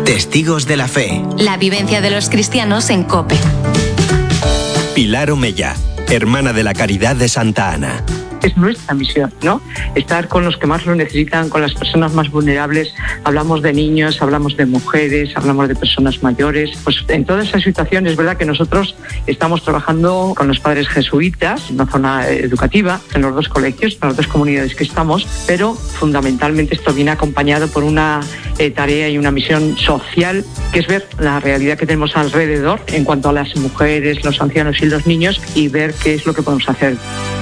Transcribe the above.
Testigos de la Fe. La vivencia de los cristianos en COPE. Pilar Omeya, hermana de la Caridad de Santa Ana. Es nuestra misión, ¿no? Estar con los que más lo necesitan, con las personas más vulnerables. Hablamos de niños, hablamos de mujeres, hablamos de personas mayores. Pues en toda esa situación es verdad que nosotros estamos trabajando con los padres jesuitas, en una zona educativa, en los dos colegios, en las dos comunidades que estamos, pero fundamentalmente esto viene acompañado por una tarea y una misión social, que es ver la realidad que tenemos alrededor en cuanto a las mujeres, los ancianos y los niños y ver qué es lo que podemos hacer.